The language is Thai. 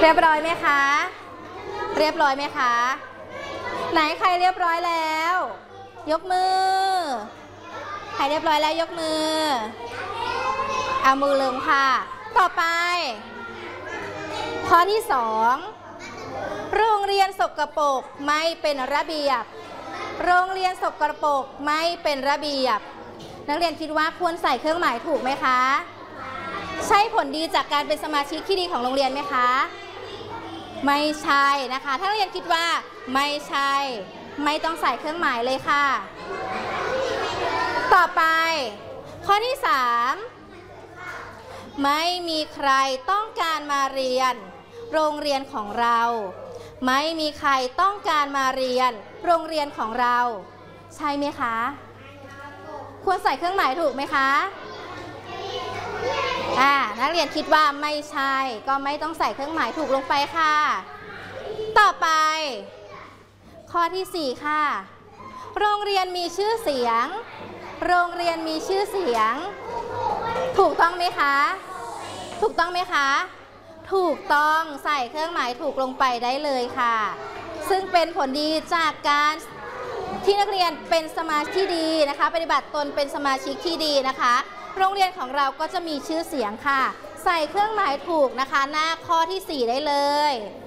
รียบร้อยไหมคะเรียบร้อยไหมคะไหนใครเรียบร้อยแล้วยกมือใครเรียบร้อยแล้วยกมือเอามือลงค่ะต่อไปข้อที่2โรงเรียนสกปรกไม่เป็นระเบียบโรงเรียนสกปรกไม่เป็นระเบียบนักเรียนคิดว่าควรใส่เครื่องหมายถูกไหมคะใช่ผลดีจากการเป็นสมาชิกที่ดีของโรงเรียนไหมคะไม่ใช่นะคะถ้านักเรียนคิดว่าไม่ใช่ไม่ต้องใส่เครื่องหมายเลยค่ะต่อไปข้อที่3ไม่มีใครต้องการมาเรียนโรงเรียนของเราไม่มีใครต้องการมาเรียนโรงเรียนของเราใช่ไหมคะควรใส่เครื่องหมายถูกไหมคะนักเรียนคิดว่าไม่ใช่ก็ไม่ต้องใส่เครื่องหมายถูกลงไปค่ะต่อไปข้อที่4ค่ะโรงเรียนมีชื่อเสียงโรงเรียนมีชื่อเสียงถูกต้องไหมคะถูกต้องไหมคะถูกต้องใส่เครื่องหมายถูกลงไปได้เลยค่ะซึ่งเป็นผลดีจากการที่นักเรียนเป็นสมาชิกที่ดีนะคะปฏิบัติตนเป็นสมาชิกที่ดีนะคะโรงเรียนของเราก็จะมีชื่อเสียงค่ะใส่เครื่องหมายถูกนะคะหน้าข้อที่4ได้เลย